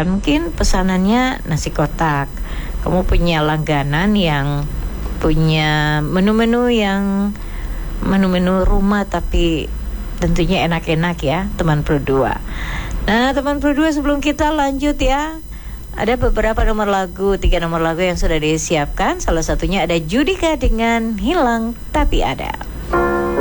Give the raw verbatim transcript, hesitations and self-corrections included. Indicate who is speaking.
Speaker 1: makan. Mungkin pesanannya nasi kotak. Kamu punya langganan yang punya menu-menu yang menu-menu rumah tapi tentunya enak-enak ya, teman Pro dua. Nah, teman Pro dua, sebelum kita lanjut ya, ada beberapa nomor lagu, tiga nomor lagu yang sudah disiapkan. Salah satunya ada Judika dengan Hilang Tapi Ada.